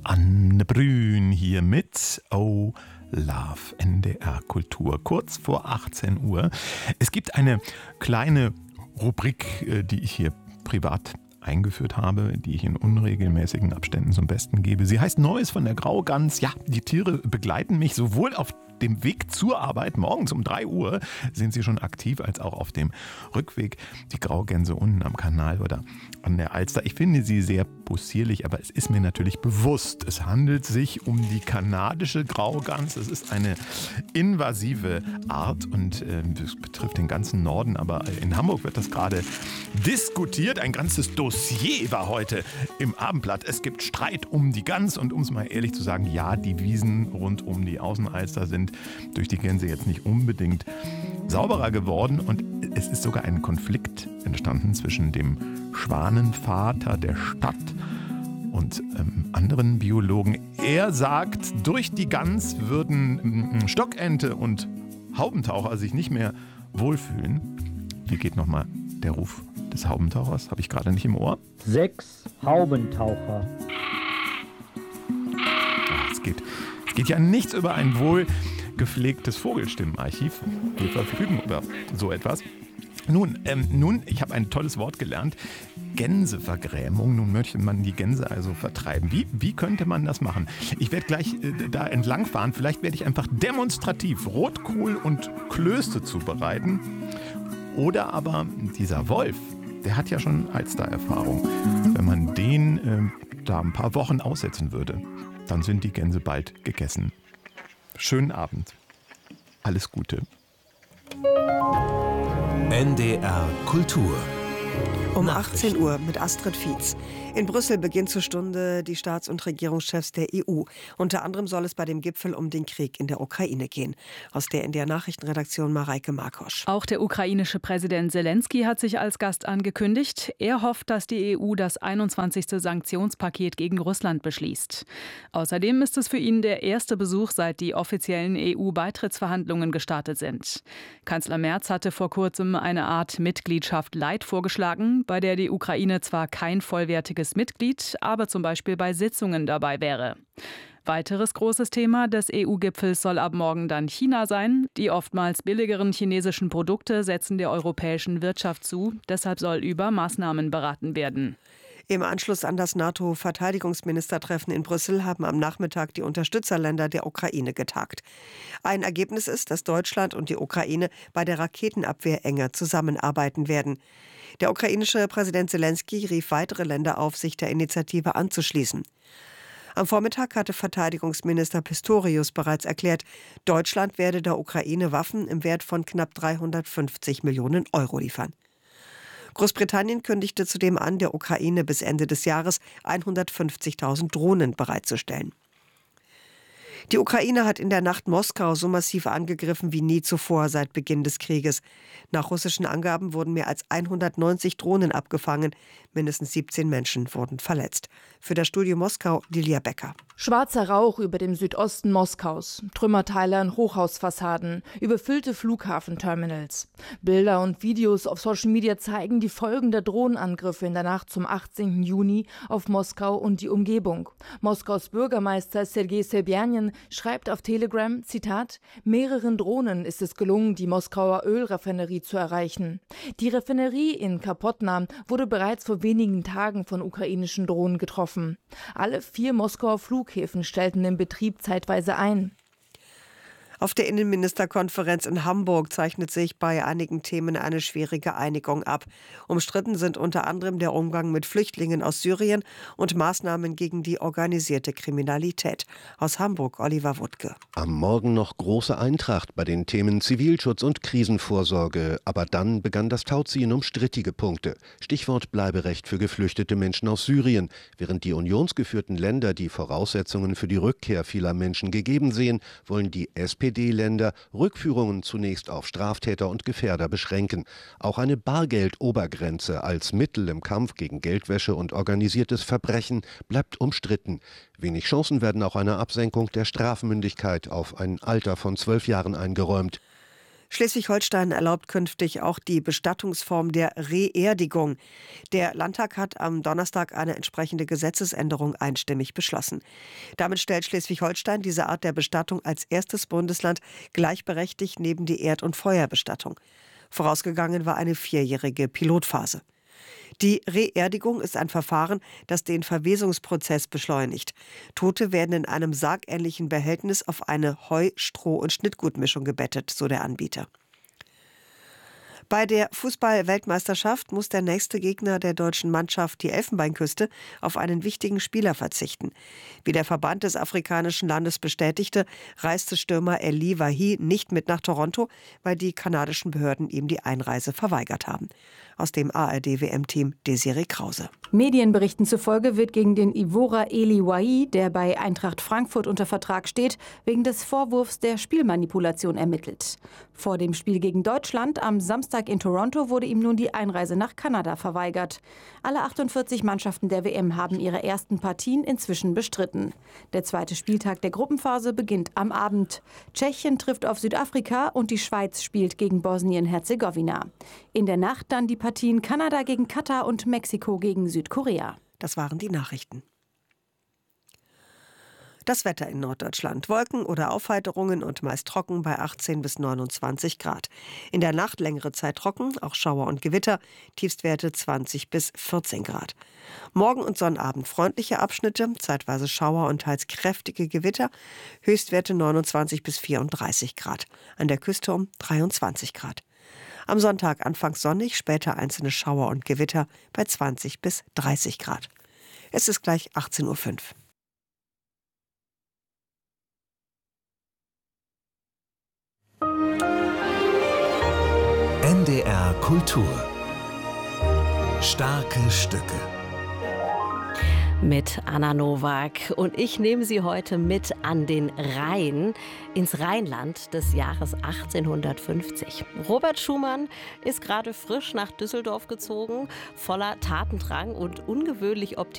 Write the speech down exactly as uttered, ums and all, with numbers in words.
Anne Brün hier mit Oh Love, N D R Kultur, kurz vor achtzehn Uhr. Es gibt eine kleine Rubrik, die ich hier privat eingeführt habe, die ich in unregelmäßigen Abständen zum Besten gebe. Sie heißt Neues von der Graugans. Ja, die Tiere begleiten mich sowohl auf dem Weg zur Arbeit, morgens um drei Uhr sind sie schon aktiv, als auch auf dem Rückweg. Die Graugänse unten am Kanal oder an der Alster. Ich finde sie sehr possierlich, aber es ist mir natürlich bewusst, es handelt sich um die kanadische Graugans. Es ist eine invasive Art und äh, das betrifft den ganzen Norden, aber in Hamburg wird das gerade diskutiert. Ein ganzes Dossier war heute im Abendblatt. Es gibt Streit um die Gans und um es mal ehrlich zu sagen, ja, die Wiesen rund um die Außenalster sind durch die Gänse jetzt nicht unbedingt sauberer geworden und es ist sogar ein Konflikt entstanden zwischen dem Schwanenvater der Stadt und ähm, anderen Biologen. Er sagt, durch die Gans würden ähm, Stockente und Haubentaucher sich nicht mehr wohlfühlen. Wie geht nochmal der Ruf des Haubentauchers? Habe ich gerade nicht im Ohr. Sechs Haubentaucher. Ach, es geht, es geht ja nichts über ein wohl gepflegtes Vogelstimmenarchiv. Wir verfügen über so etwas. Nun, ähm, nun, ich habe ein tolles Wort gelernt. Gänsevergrämung. Nun möchte man die Gänse also vertreiben. Wie, wie könnte man das machen? Ich werde gleich äh, da entlangfahren. Vielleicht werde ich einfach demonstrativ Rotkohl und Klöße zubereiten. Oder aber dieser Wolf, der hat ja schon Alster-Erfahrung. Wenn man den äh, da ein paar Wochen aussetzen würde, dann sind die Gänse bald gegessen. Schönen Abend. Alles Gute. N D R Kultur. Um achtzehn Uhr mit Astrid Fietz. In Brüssel beginnt zur Stunde die Staats- und Regierungschefs der E U. Unter anderem soll es bei dem Gipfel um den Krieg in der Ukraine gehen. Aus der N D R-Nachrichtenredaktion Mareike Markosch. Auch der ukrainische Präsident Selenskyj hat sich als Gast angekündigt. Er hofft, dass die E U das einundzwanzigste Sanktionspaket gegen Russland beschließt. Außerdem ist es für ihn der erste Besuch, seit die offiziellen E U-Beitrittsverhandlungen gestartet sind. Kanzler Merz hatte vor kurzem eine Art Mitgliedschaft Light vorgeschlagen, bei der die Ukraine zwar kein vollwertiges Mitglied, aber zum Beispiel bei Sitzungen dabei wäre. Weiteres großes Thema des E U-Gipfels soll ab morgen dann China sein. Die oftmals billigeren chinesischen Produkte setzen der europäischen Wirtschaft zu. Deshalb soll über Maßnahmen beraten werden. Im Anschluss an das NATO-Verteidigungsministertreffen in Brüssel haben am Nachmittag die Unterstützerländer der Ukraine getagt. Ein Ergebnis ist, dass Deutschland und die Ukraine bei der Raketenabwehr enger zusammenarbeiten werden. Der ukrainische Präsident Selenskyj rief weitere Länder auf, sich der Initiative anzuschließen. Am Vormittag hatte Verteidigungsminister Pistorius bereits erklärt, Deutschland werde der Ukraine Waffen im Wert von knapp dreihundertfünfzig Millionen Euro liefern. Großbritannien kündigte zudem an, der Ukraine bis Ende des Jahres hundertfünfzigtausend Drohnen bereitzustellen. Die Ukraine hat in der Nacht Moskau so massiv angegriffen wie nie zuvor seit Beginn des Krieges. Nach russischen Angaben wurden mehr als hundertneunzig Drohnen abgefangen. Mindestens siebzehn Menschen wurden verletzt. Für das Studio Moskau Lilia Becker. Schwarzer Rauch über dem Südosten Moskaus, Trümmerteile an Hochhausfassaden, überfüllte Flughafenterminals. Bilder und Videos auf Social Media zeigen die Folgen der Drohnenangriffe in der Nacht zum achtzehnten Juni auf Moskau und die Umgebung. Moskaus Bürgermeister Sergei Sobjanin schreibt auf Telegram, Zitat, mehreren Drohnen ist es gelungen, die Moskauer Ölraffinerie zu erreichen. Die Raffinerie in Kapotna wurde bereits vor wenigen Tagen von ukrainischen Drohnen getroffen. Alle vier Moskauer Flughäfen stellten den Betrieb zeitweise ein. Auf der Innenministerkonferenz in Hamburg zeichnet sich bei einigen Themen eine schwierige Einigung ab. Umstritten sind unter anderem der Umgang mit Flüchtlingen aus Syrien und Maßnahmen gegen die organisierte Kriminalität. Aus Hamburg Oliver Wuttke. Am Morgen noch große Eintracht bei den Themen Zivilschutz und Krisenvorsorge. Aber dann begann das Tauziehen um strittige Punkte. Stichwort Bleiberecht für geflüchtete Menschen aus Syrien. Während die unionsgeführten Länder die Voraussetzungen für die Rückkehr vieler Menschen gegeben sehen, wollen die S P D-Länder Rückführungen zunächst auf Straftäter und Gefährder beschränken. Auch eine Bargeldobergrenze als Mittel im Kampf gegen Geldwäsche und organisiertes Verbrechen bleibt umstritten. Wenig Chancen werden auch einer Absenkung der Strafmündigkeit auf ein Alter von zwölf Jahren eingeräumt. Schleswig-Holstein erlaubt künftig auch die Bestattungsform der Reerdigung. Der Landtag hat am Donnerstag eine entsprechende Gesetzesänderung einstimmig beschlossen. Damit stellt Schleswig-Holstein diese Art der Bestattung als erstes Bundesland gleichberechtigt neben die Erd- und Feuerbestattung. Vorausgegangen war eine vierjährige Pilotphase. Die Reerdigung ist ein Verfahren, das den Verwesungsprozess beschleunigt. Tote werden in einem sargähnlichen Behältnis auf eine Heu-, Stroh- und Schnittgutmischung gebettet, so der Anbieter. Bei der Fußball-Weltmeisterschaft muss der nächste Gegner der deutschen Mannschaft, die Elfenbeinküste, auf einen wichtigen Spieler verzichten. Wie der Verband des afrikanischen Landes bestätigte, reiste Stürmer Eli Wahi nicht mit nach Toronto, weil die kanadischen Behörden ihm die Einreise verweigert haben. Aus dem A R D-W M-Team Desiree Krause. Medienberichten zufolge wird gegen den Ivorer Eli Wahi, der bei Eintracht Frankfurt unter Vertrag steht, wegen des Vorwurfs der Spielmanipulation ermittelt. Vor dem Spiel gegen Deutschland am Samstag in Toronto wurde ihm nun die Einreise nach Kanada verweigert. Alle achtundvierzig Mannschaften der W M haben ihre ersten Partien inzwischen bestritten. Der zweite Spieltag der Gruppenphase beginnt am Abend. Tschechien trifft auf Südafrika und die Schweiz spielt gegen Bosnien-Herzegowina. In der Nacht dann die Partien Kanada gegen Katar und Mexiko gegen Südkorea. Das waren die Nachrichten. Das Wetter in Norddeutschland. Wolken oder Aufheiterungen und meist trocken bei achtzehn bis neunundzwanzig Grad. In der Nacht längere Zeit trocken, auch Schauer und Gewitter, Tiefstwerte zwanzig bis vierzehn Grad. Morgen und Sonnabend freundliche Abschnitte, zeitweise Schauer und teils kräftige Gewitter, Höchstwerte neunundzwanzig bis vierunddreißig Grad. An der Küste um dreiundzwanzig Grad. Am Sonntag anfangs sonnig, später einzelne Schauer und Gewitter bei zwanzig bis dreißig Grad. Es ist gleich achtzehn Uhr fünf. N D R Kultur. Starke Stücke. Mit Anna Nowak. Und ich nehme Sie heute mit an den Rhein, ins Rheinland des Jahres achtzehnhundertfünfzig. Robert Schumann ist gerade frisch nach Düsseldorf gezogen, voller Tatendrang und ungewöhnlich optimistisch.